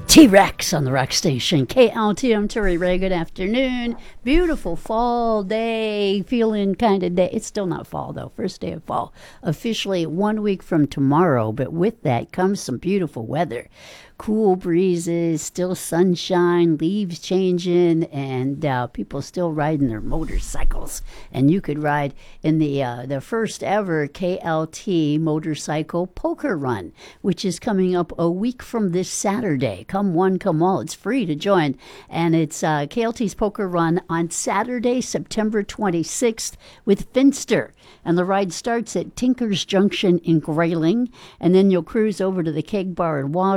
T-Rex on the rock station. KLTM Terry Ray, good afternoon. Beautiful fall day, feeling kind of day. It's still not fall though, first day of fall. Officially 1 week from tomorrow, but with that comes some beautiful weather. Cool breezes, still sunshine, leaves changing, and people still riding their motorcycles. And you could ride in the first ever KLT motorcycle poker run, which is coming up a week from this Saturday. Come one, come all. It's free to join, and it's KLT's poker run on Saturday, September 26th with Finster. And the ride starts at Tinker's Junction in Grayling, and then you'll cruise over to the Keg Bar and